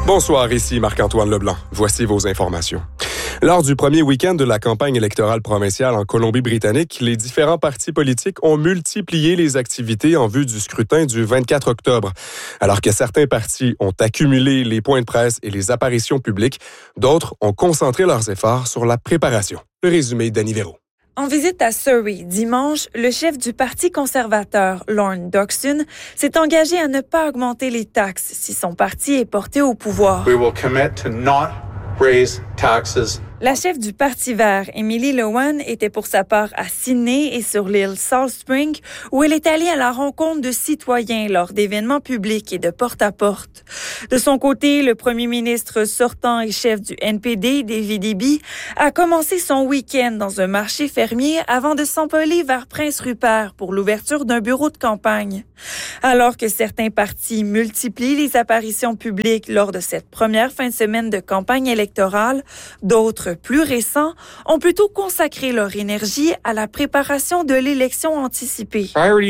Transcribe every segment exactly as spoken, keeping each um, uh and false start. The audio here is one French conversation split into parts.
Bonsoir, ici Marc-Antoine Leblanc. Voici vos informations. Lors du premier week-end de la campagne électorale provinciale en Colombie-Britannique, les différents partis politiques ont multiplié les activités en vue du scrutin du vingt-quatre octobre. Alors que certains partis ont accumulé les points de presse et les apparitions publiques, d'autres ont concentré leurs efforts sur la préparation. Le résumé d'Annie Véro. En visite à Surrey dimanche, le chef du Parti conservateur, Lorne Doxon, s'est engagé à ne pas augmenter les taxes si son parti est porté au pouvoir. We will commit to not raise taxes. La chef du Parti vert, Emily Lowan, était pour sa part à Sydney et sur l'île Salt Spring, où elle est allée à la rencontre de citoyens lors d'événements publics et de porte-à-porte. De son côté, le premier ministre sortant et chef du N P D, David Eby, a commencé son week-end dans un marché fermier avant de s'envoler vers Prince Rupert pour l'ouverture d'un bureau de campagne. Alors que certains partis multiplient les apparitions publiques lors de cette première fin de semaine de campagne électorale, d'autres plus récents, ont plutôt consacré leur énergie à la préparation de l'élection anticipée.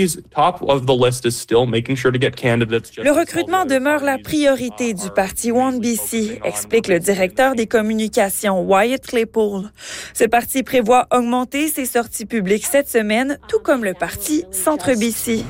Le recrutement demeure la priorité du parti One B C, explique le directeur des communications Wyatt Claypool. Ce parti prévoit augmenter ses sorties publiques cette semaine, tout comme le parti Centre B C.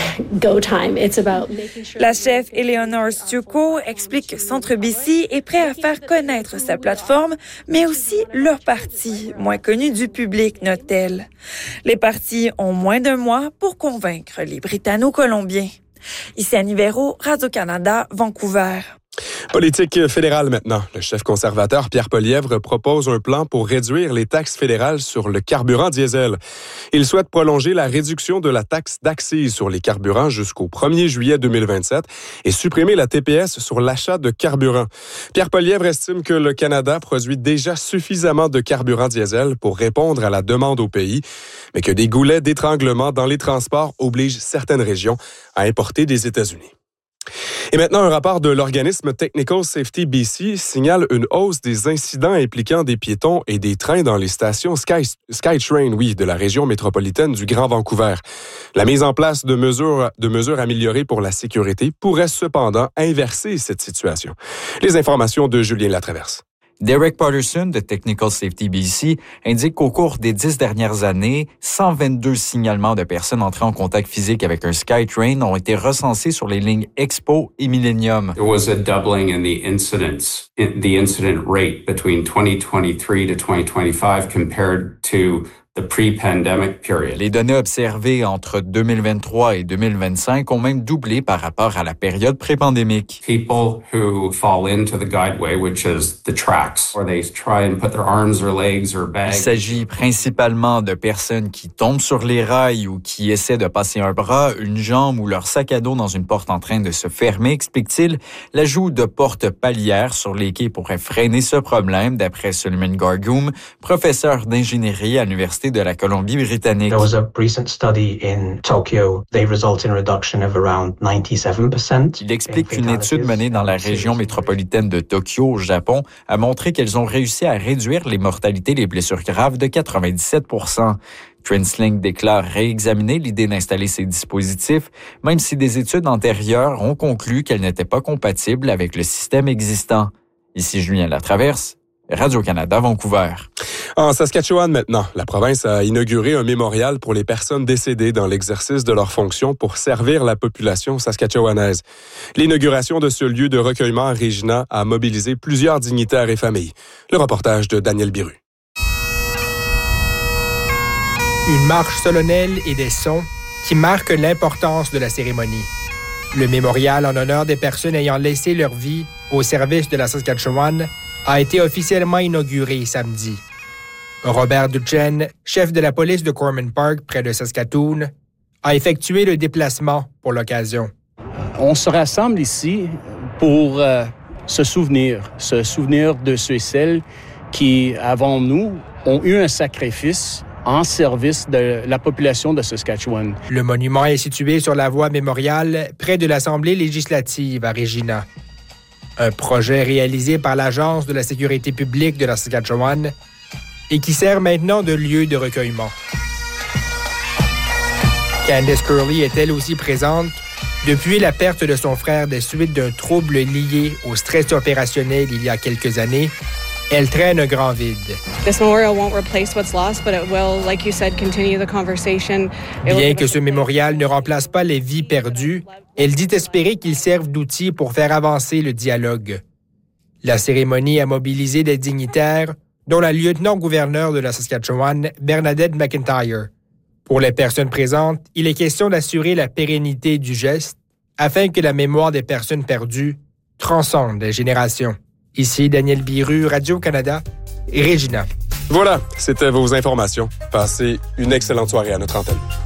La chef Eleanor Stucco explique que Centre B C est prêt à faire connaître sa plateforme, mais aussi leur parti, moins connu du public, note-t-elle. Les partis ont moins d'un mois pour convaincre les Britanno-Colombiens. Ici Annie Véro, Radio-Canada, Vancouver. Politique fédérale maintenant. Le chef conservateur Pierre Poilievre propose un plan pour réduire les taxes fédérales sur le carburant diesel. Il souhaite prolonger la réduction de la taxe d'accise sur les carburants jusqu'au premier juillet deux mille vingt-sept et supprimer la T P S sur l'achat de carburant. Pierre Poilievre estime que le Canada produit déjà suffisamment de carburant diesel pour répondre à la demande au pays, mais que des goulets d'étranglement dans les transports obligent certaines régions à importer des États-Unis. Et maintenant, un rapport de l'organisme Technical Safety B C signale une hausse des incidents impliquant des piétons et des trains dans les stations Sky, SkyTrain, oui, de la région métropolitaine du Grand Vancouver. La mise en place de mesures, de mesures améliorées pour la sécurité pourrait cependant inverser cette situation. Les informations de Julien Latraverse. Derek Patterson de Technical Safety B C indique qu'au cours des dix dernières années, cent vingt-deux signalements de personnes entrées en contact physique avec un SkyTrain ont été recensés sur les lignes Expo et Millennium. There was a doubling in the incidents, in the incident rate between twenty twenty-three to twenty twenty-five compared to the pre-pandemic period. Les données observées entre deux mille vingt-trois et deux mille vingt-cinq ont même doublé par rapport à la période pré-pandémique. People who fall into the guideway, which is the tracks, or they try and put their arms or legs or bags. Il s'agit principalement de personnes qui tombent sur les rails ou qui essaient de passer un bras, une jambe ou leur sac à dos dans une porte en train de se fermer, explique-t-il. L'ajout de portes palières sur les quais pourrait freiner ce problème, d'après Suleiman Gargoum, professeur d'ingénierie à l'Université de la Colombie-Britannique. There was a recent study in Tokyo. They result in a reduction of around ninety-seven percent. Il explique qu'une étude menée dans la région métropolitaine de Tokyo, au Japon, a montré qu'elles ont réussi à réduire les mortalités et les blessures graves de quatre-vingt-dix-sept pour cent. TransLink déclare réexaminer l'idée d'installer ces dispositifs, même si des études antérieures ont conclu qu'elles n'étaient pas compatibles avec le système existant. Ici Julien Latraverse, Radio-Canada, Vancouver. En Saskatchewan maintenant, la province a inauguré un mémorial pour les personnes décédées dans l'exercice de leurs fonctions pour servir la population saskatchewanaise. L'inauguration de ce lieu de recueillement à Regina a mobilisé plusieurs dignitaires et familles. Le reportage de Daniel Biru. Une marche solennelle et des sons qui marquent l'importance de la cérémonie. Le mémorial en honneur des personnes ayant laissé leur vie au service de la Saskatchewan a été officiellement inauguré samedi. Robert Duchesne, chef de la police de Corman Park, près de Saskatoon, a effectué le déplacement pour l'occasion. On se rassemble ici pour euh, se souvenir, se souvenir de ceux et celles qui, avant nous, ont eu un sacrifice en service de la population de Saskatchewan. Le monument est situé sur la voie mémoriale, près de l'Assemblée législative à Regina. Un projet réalisé par l'Agence de la sécurité publique de la Saskatchewan et qui sert maintenant de lieu de recueillement. Candice Curley est elle aussi présente Depuis la perte de son frère des suites d'un trouble lié au stress opérationnel il y a quelques années, elle traîne un grand vide. Bien que ce mémorial ne remplace pas les vies perdues, elle dit espérer qu'il serve d'outil pour faire avancer le dialogue. La cérémonie a mobilisé des dignitaires, dont la lieutenant-gouverneur de la Saskatchewan, Bernadette McIntyre. Pour les personnes présentes, il est question d'assurer la pérennité du geste afin que la mémoire des personnes perdues transcende les générations. Ici Daniel Biru, Radio-Canada et Regina. Voilà, c'était vos informations. Passez une excellente soirée à notre antenne.